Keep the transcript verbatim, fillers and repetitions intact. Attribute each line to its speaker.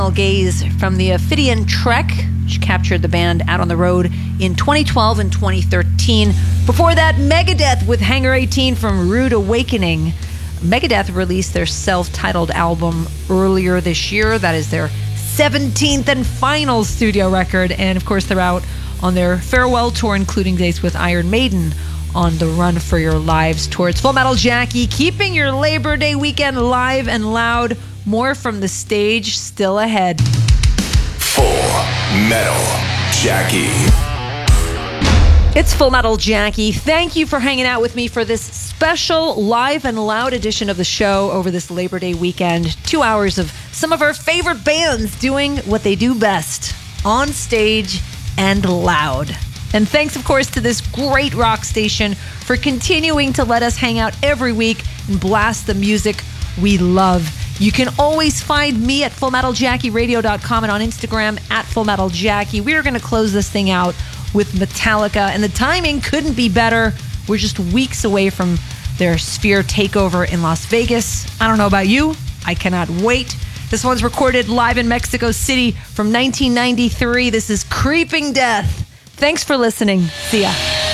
Speaker 1: Gaze from the Ophidian Trek, which captured the band out on the road in twenty twelve and twenty thirteen. Before that, Megadeth with Hangar eighteen from Rude Awakening. Megadeth released their self-titled album earlier this year. That is their seventeenth and final studio record. And of course, they're out on their farewell tour, including dates with Iron Maiden on the Run for Your Lives tour. It's Full Metal Jackie, keeping your Labor Day weekend live and loud. More from the stage still ahead.
Speaker 2: Full Metal Jackie.
Speaker 1: It's Full Metal Jackie. Thank you for hanging out with me for this special live and loud edition of the show over this Labor Day weekend. Two hours of some of our favorite bands doing what they do best, on stage and loud. And thanks, of course, to this great rock station for continuing to let us hang out every week and blast the music we love. You can always find me at full metal jackie radio dot com and on Instagram at full metal jackie. We are going to close this thing out with Metallica, and the timing couldn't be better. We're just weeks away from their Sphere takeover in Las Vegas. I don't know about you. I cannot wait. This one's recorded live in Mexico City from nineteen ninety-three. This is Creeping Death. Thanks for listening. See ya.